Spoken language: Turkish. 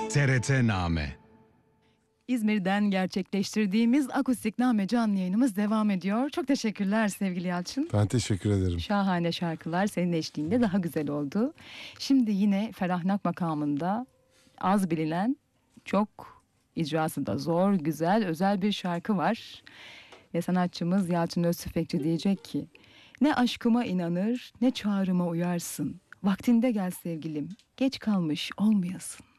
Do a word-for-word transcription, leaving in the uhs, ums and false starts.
T R T Name. İzmir'den gerçekleştirdiğimiz Akustik Name canlı yayınımız devam ediyor. Çok teşekkürler sevgili Yalçın. Ben teşekkür ederim. Şahane şarkılar senin eşliğinde daha güzel oldu. Şimdi yine Ferahnak makamında az bilinen, çok icrası da zor, güzel, özel bir şarkı var. Ve sanatçımız Yalçın Öztüfekçi diyecek ki: ne aşkıma inanır, ne çağrıma uyarsın. Vaktinde gel sevgilim, geç kalmış olmayasın.